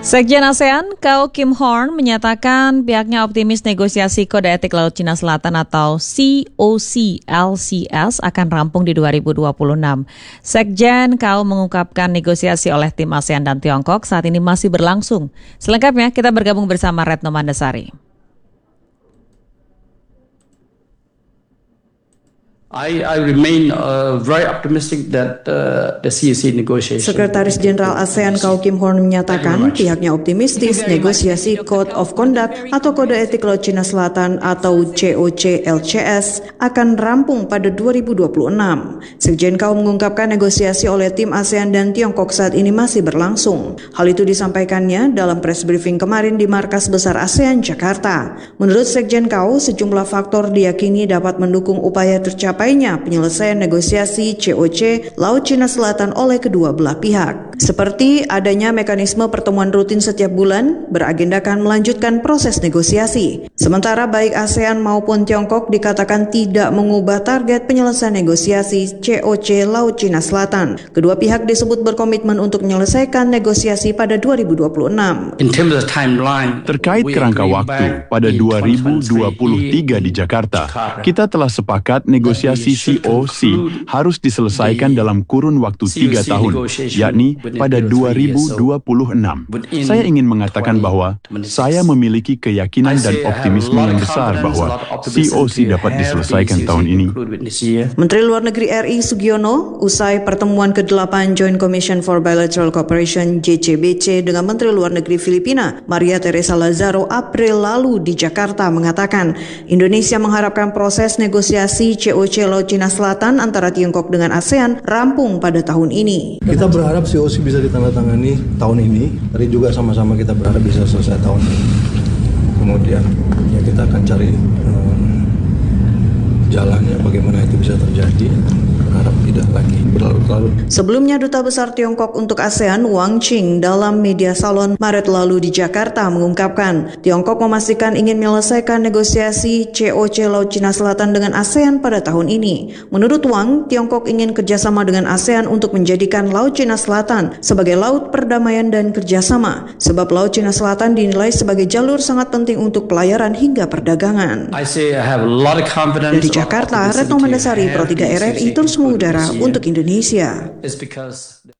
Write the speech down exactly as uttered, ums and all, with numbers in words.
Sekjen ASEAN, Kau Kim Horn, menyatakan pihaknya optimis negosiasi Kode Etik Laut Cina Selatan atau C O C L C S akan rampung di dua ribu dua puluh enam. Sekjen Kau mengungkapkan negosiasi oleh tim ASEAN dan Tiongkok saat ini masih berlangsung. Selengkapnya kita bergabung bersama Retno Mandasari. I, I remain uh, very optimistic that uh, the C O C negotiation. Sekretaris Jenderal ASEAN Kau Kim Horn menyatakan pihaknya optimistis negosiasi Code of Conduct atau Kode Etik Laut Cina Selatan atau C O C L C S akan rampung pada dua ribu dua puluh enam. Sekjen Kau mengungkapkan negosiasi oleh tim ASEAN dan Tiongkok saat ini masih berlangsung. Hal itu disampaikannya dalam press briefing kemarin di Markas Besar ASEAN Jakarta. Menurut Sekjen Kau, sejumlah faktor diyakini dapat mendukung upaya tercapai penyelesaian negosiasi C O C Laut Cina Selatan oleh kedua belah pihak. Seperti adanya mekanisme pertemuan rutin setiap bulan beragendakan melanjutkan proses negosiasi. Sementara baik ASEAN maupun Tiongkok dikatakan tidak mengubah target penyelesaian negosiasi C O C Laut Cina Selatan. Kedua pihak disebut berkomitmen untuk menyelesaikan negosiasi pada dua ribu dua puluh enam. Terkait kerangka waktu, pada dua ribu dua puluh tiga di Jakarta, kita telah sepakat negosiasi C O C harus diselesaikan dalam kurun waktu tiga tahun, yakni pada dua ribu dua puluh enam. Saya ingin mengatakan bahwa saya memiliki keyakinan dan optimisme yang besar bahwa C O C dapat diselesaikan tahun ini. Menteri Luar Negeri R I Sugiono usai pertemuan kedelapan Joint Commission for Bilateral Cooperation J C B C dengan Menteri Luar Negeri Filipina Maria Teresa Lazaro April lalu di Jakarta mengatakan Indonesia mengharapkan proses negosiasi C O C Laut Cina Selatan antara Tiongkok dengan ASEAN rampung pada tahun ini. Kita berharap C O C bisa ditandatangani tahun ini, tapi juga sama-sama kita berharap bisa selesai tahun ini. Kemudian ya kita akan cari um, jalannya bagaimana itu bisa terjadi. Berharap tidak lagi berlarut-larut. Sebelumnya Duta Besar Tiongkok untuk ASEAN Wang Qing dalam media salon Maret lalu di Jakarta mengungkapkan Tiongkok memastikan ingin menyelesaikan negosiasi C O C Laut Cina Selatan dengan ASEAN pada tahun ini. Menurut Wang, Tiongkok ingin kerjasama dengan ASEAN untuk menjadikan Laut Cina Selatan sebagai laut perdamaian dan kerjasama, sebab Laut Cina Selatan dinilai sebagai jalur sangat penting untuk pelayaran hingga perdagangan. I say I have a lot of confidence. Dari Jakarta, Retno Mandasari, Pro tiga R R I, terus mengudara untuk Indonesia.